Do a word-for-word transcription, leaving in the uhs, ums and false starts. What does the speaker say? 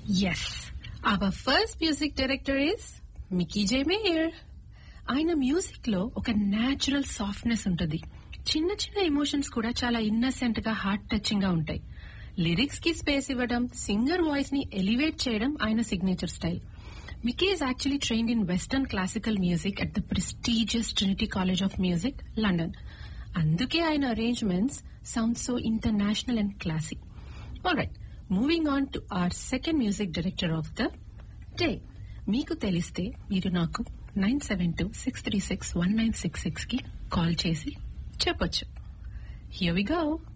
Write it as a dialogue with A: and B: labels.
A: Yes, our first music director is Mickey J. Meyer. ఆయన music లో ఒక natural softness ఉంటది. చిన్న చిన్న ఎమోషన్స్ కూడా చాలా ఇన్నసెంట్ గా హార్ట్ టచింగ్ గా ఉంటాయి. లిరిక్స్ కి స్పేస్ ఇవ్వడం, సింగర్ వాయిస్ ని ఎలివేట్ చేయడం ఆయన signature style. Mickey is actually trained in Western classical music at the prestigious Trinity College of Music, London. అందుకే ఆయన arrangements sound so international and classy. Alright, moving on to our second music director of the day. మీకు తెలిస్తే మీరు నాకు nine seven two six three six one nine six six కి call చేసి చెప్పొచ్చు. Here we go.